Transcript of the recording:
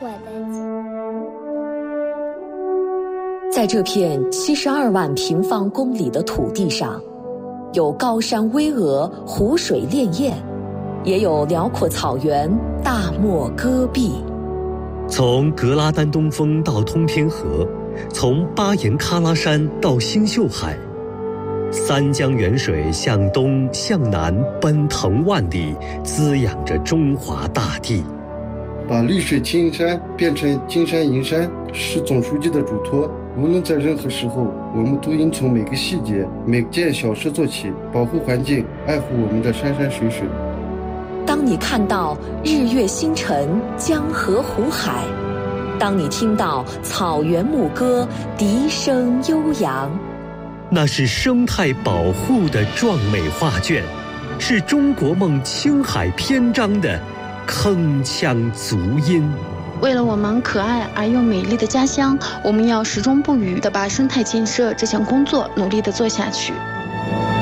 在这片72万平方公里的土地上，有高山巍峨、湖水潋滟，也有辽阔草原、大漠戈壁。 从格拉丹东峰到通天河，从巴颜喀拉山到星宿海，三江源水向东向南奔腾万里，滋养着中华大地。 把绿水青山变成金山银山是总书记的嘱托。无论在任何时候，我们都应从每个细节、每件小事做起，保护环境，爱护我们的山山水水。 当你看到日月星辰、江河湖海，当你听到草原牧歌、笛声悠扬， 那是生态保护的壮美画卷，是中国梦青海篇章的铿锵足音。 为了我们可爱而又美丽的家乡，我们要始终不渝地把生态建设这项工作努力地做下去。